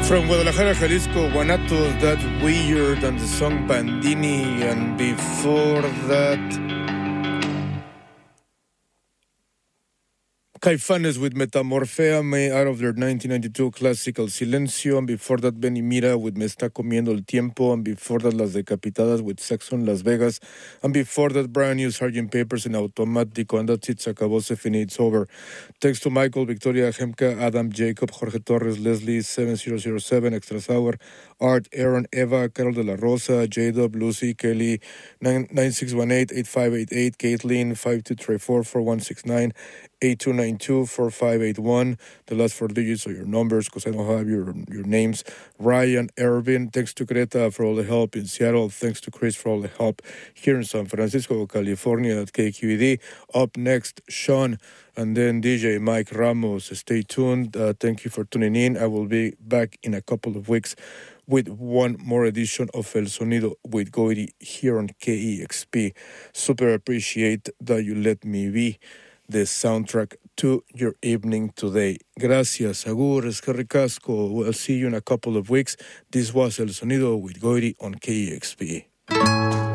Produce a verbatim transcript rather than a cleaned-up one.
From Guadalajara, Jalisco, Guanatos, that Weird, and the song Bandini, and before that, Caifanes with Metamorfea, made out of their nineteen ninety-two classical Silencio, and before that, Benny Mira with Me Está Comiendo el Tiempo, and before that, Las Decapitadas with Sexo en Las Vegas, and before that, brand new Sergeant Papers in Automático, and that's it, se acabó, se finí, it's over. Thanks to Michael, Victoria, Hemka, Adam, Jacob, Jorge Torres, Leslie, seven zero zero seven, Extra Sour, Art, Aaron, Eva, Carol de la Rosa, J-Dub, Lucy, Kelly, nine six one eight, eight five eight eight, Caitlin, five two three four, four one six nine, eight two nine two, four five eight one, the last four digits of your numbers, because I don't have your your names. Ryan, Ervin, thanks to Greta for all the help in Seattle. Thanks to Chris for all the help here in San Francisco, California at K Q E D. Up next, Sean, and then D J Mike Ramos. Stay tuned. Uh, thank you for tuning in. I will be back in a couple of weeks with one more edition of El Sonido with Goiri here on K E X P. Super appreciate that you let me be the soundtrack to your evening today. Gracias, Agur, es que ricasco. I'll see you in a couple of weeks. This was El Sonido with Goiri on K E X P.